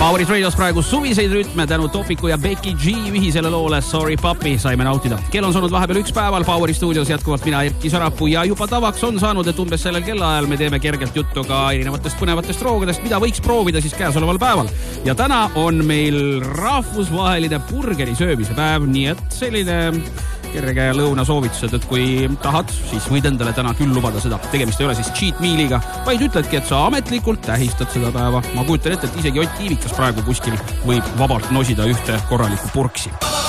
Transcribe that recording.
Poweris Radios praegu suviseid rütme tänu Topiku ja Becky G ühisele loole Sorry Puppy saime nautida. Kell on saanud vahepeal 1 päeval Poweri stuudios jätkuvalt mina Erki Sarapuu ja juba tavaks on saanud, et umbes sellel kellaajal me teeme kergelt juttu ka erinevatest põnevatest roogadest, mida võiks proovida siis käesoleval päeval. Ja täna on meil rahvusvaheline burgeri söömise päev, nii et selline kerge lõuna soovitused, et kui tahad, siis võid endale täna küll lubada seda. Tegemist ei ole siis cheat mealiga, vaid ütledki, et sa ametlikult tähistad seda päeva. Ma kujutan ette, et isegi Ott Tiivikas praegu kuskil võib vabalt nosida ühte korralikku purksi.